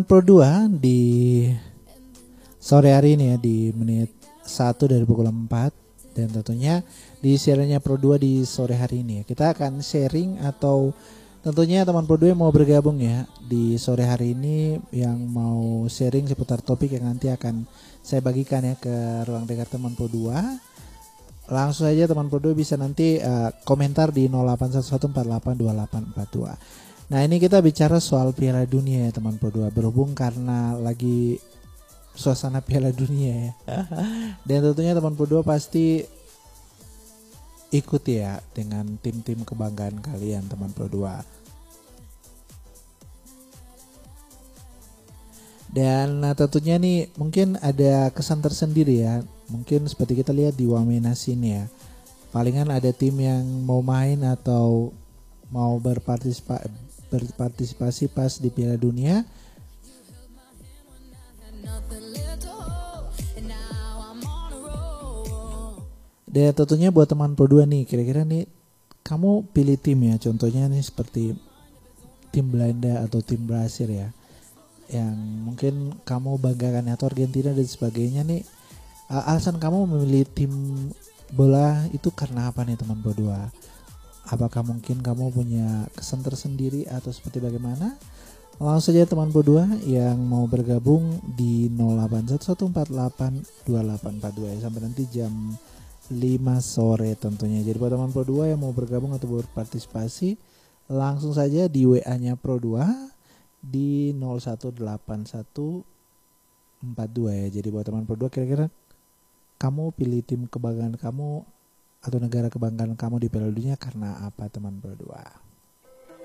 Pro 2 di sore hari ini ya, di menit 1 dari pukul 4, dan tentunya di siarannya Pro 2 di sore hari ini ya, kita akan sharing atau tentunya teman Pro 2 yang mau bergabung ya di sore hari ini, yang mau sharing seputar topik yang nanti akan saya bagikan ya ke ruang dengar teman Pro 2. Langsung aja teman Pro 2 bisa nanti komentar di 0811482842. Nah, ini kita bicara soal Piala Dunia ya teman Pro 2, berhubung karena lagi suasana Piala Dunia ya. Dan tentunya teman Pro 2 pasti ikut ya dengan tim-tim kebanggaan kalian teman Pro 2. Dan tentunya nih mungkin ada kesan tersendiri ya. Mungkin seperti kita lihat di Wamenas ini ya. Palingan ada tim yang mau main atau mau berpartisipasi pas di Piala Dunia. Dan tentunya buat teman Pro 2 nih, kira-kira nih kamu pilih tim ya, contohnya nih seperti tim Belanda atau tim Brasil ya, yang mungkin kamu banggakan atau Argentina dan sebagainya nih. Alasan kamu memilih tim bola itu karena apa nih teman Pro 2? Apakah mungkin kamu punya kesan tersendiri atau seperti bagaimana? Langsung saja teman Pro 2 yang mau bergabung di 0811482842 ya, sampai nanti jam 5 sore tentunya. Jadi buat teman Pro 2 yang mau bergabung atau berpartisipasi, langsung saja di WA-nya Pro 2 di 018142 ya. Jadi buat teman Pro 2, kira-kira kamu pilih tim kebanggaan kamu atau negara kebanggaan kamu di Piala Dunia karena apa teman Pro 2?